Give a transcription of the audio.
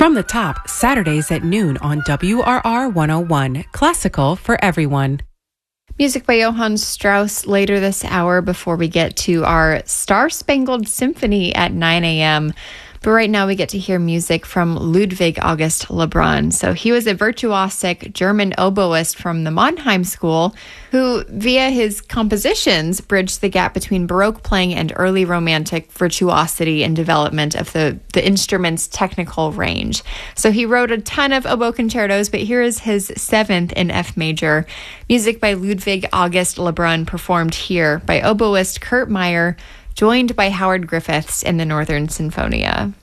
From the Top, Saturdays at noon on WRR 101, classical for everyone. Music by Johann Strauss later this hour before we get to our Star-Spangled Symphony at 9 a.m. But right now we get to hear music from Ludwig August Lebrun. So he was a virtuosic German oboist from the Mannheim School who, via his compositions, bridged the gap between Baroque playing and early Romantic virtuosity and development of the instrument's technical range. So he wrote a ton of oboe concertos, but here is his 7th in F major. Music by Ludwig August Lebrun performed here by oboist Kurt Meyer, joined by Howard Griffiths in the Northern Sinfonia.